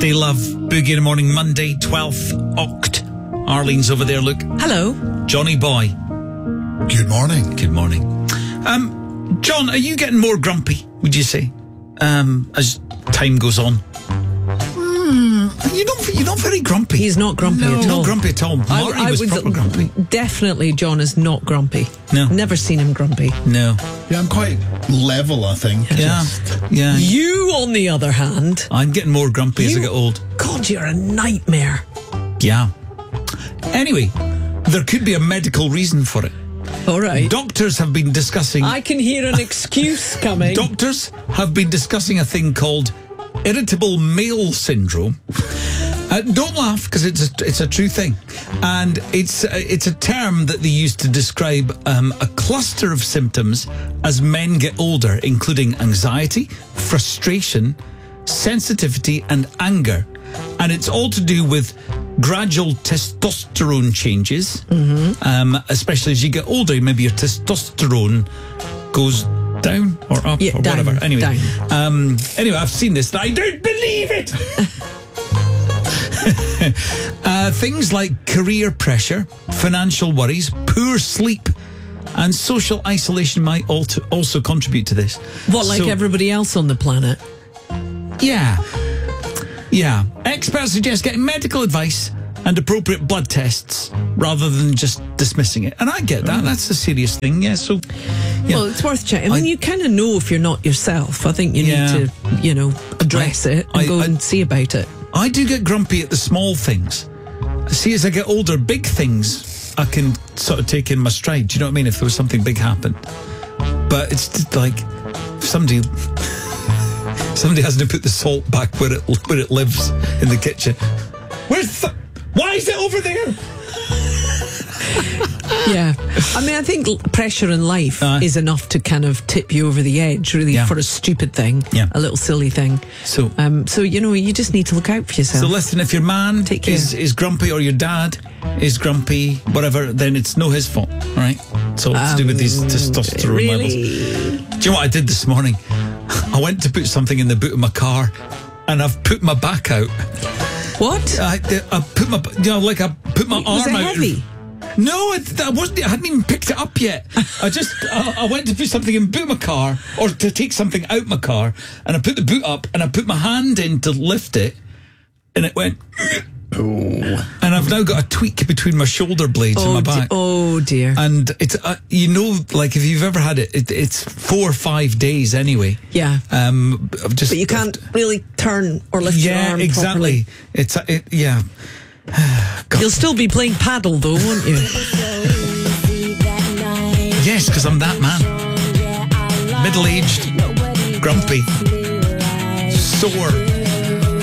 Stay Love, Boogie in the Morning, Monday, 12th Oct. Arlene's over there, look. Hello. Johnny Boy. Good morning. Good morning. John, are you getting more grumpy, would you say, as time goes on? You're not very grumpy. He's not grumpy at all. Not grumpy at all. Marty was proper grumpy. Definitely, John is not grumpy. No. Never seen him grumpy. No. Yeah, I'm quite level, I think. Yeah. Yeah. You, on the other hand, I'm getting more grumpy as I get old. God, you're a nightmare. Yeah. Anyway, there could be a medical reason for it. All right. Doctors have been discussing... I can hear an excuse coming. Doctors have been discussing a thing called irritable male syndrome. Don't laugh, because it's a true thing, and it's a term that they use to describe a cluster of symptoms as men get older, including anxiety, frustration, sensitivity, and anger, and it's all to do with gradual testosterone changes, especially as you get older. Maybe your testosterone goes down or up or down, whatever. Anyway, down. Anyway, I've seen this. I don't believe it. Things like career pressure, financial worries, poor sleep, and social isolation might also contribute to this. What, like everybody else on the planet? Yeah. Yeah. Experts suggest getting medical advice and appropriate blood tests rather than just dismissing it. And I get that. That's a serious thing. Yeah. So, yeah. Well, it's worth checking. I mean, you kind of know if you're not yourself. I think you need to, address it and go and see about it. I do get grumpy at the small things. See, as I get older, big things I can sort of take in my stride. Do you know what I mean? If there was something big happened. But it's just like somebody hasn't put the salt back where it lives in the kitchen. Why is it over there? Yeah. I mean, I think pressure in life is enough to kind of tip you over the edge, really, for a stupid thing, a little silly thing. So, you just need to look out for yourself. So listen, if your man is grumpy or your dad is grumpy, whatever, then it's no his fault, all right? So it's to do with these testosterone levels. Do you know what I did this morning? I went to put something in the boot of my car and I've put my back out. What? I put my, I put my arm out. Was it heavy? No, I wasn't. I hadn't even picked it up yet. I went to put something in the boot of my car, or to take something out my car, and I put the boot up, and I put my hand in to lift it, and it went. Oh. And I've now got a tweak between my shoulder blades and my back. Oh dear! And it's like if you've ever had it, it's 4 or 5 days anyway. Yeah. But you can't really turn or lift your arm exactly. properly. Yeah. You'll still be playing paddle though, won't you? Yes, because I'm that man. Middle-aged, grumpy, sore.